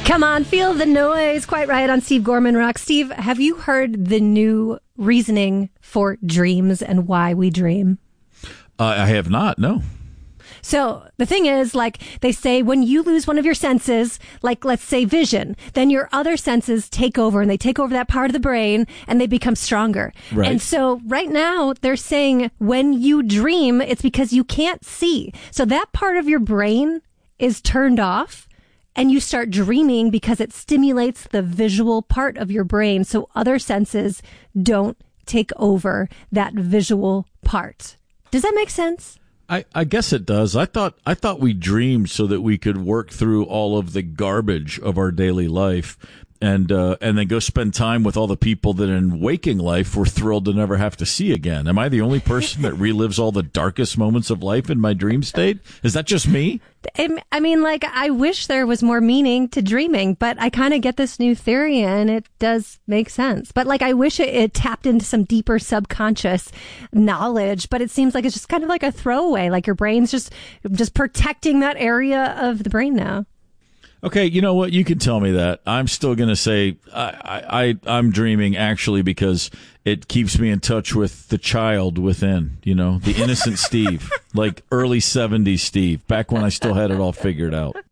Come on, feel the noise. Quite right on Steve Gorman Rock. Steve, have you heard the new reasoning for dreams and why we dream? I have not, no. So the thing is, like they say, when you lose one of your senses, like let's say vision, then your other senses take over and they take over that part of the brain and they become stronger. Right. And so right now they're saying when you dream, it's because you can't see. So that part of your brain is turned off and you start dreaming because it stimulates the visual part of your brain. So other senses don't take over that visual part. Does that make sense? I guess it does. I thought we dreamed so that we could work through all of the garbage of our daily life and then go spend time with all the people that in waking life we're thrilled to never have to see again. Am I the only person that relives all the darkest moments of life in my dream state? Is that just me? I mean, like, I wish there was more meaning to dreaming, but I kind of get this new theory and it does make sense. But like, I wish it tapped into some deeper subconscious knowledge, but it seems like it's just kind of like a throwaway, like your brain's just protecting that area of the brain now. Okay, you know what? You can tell me that. I'm still going to say I'm dreaming actually because it keeps me in touch with the child within, the innocent Steve, like early 70s Steve, back when I still had it all figured out.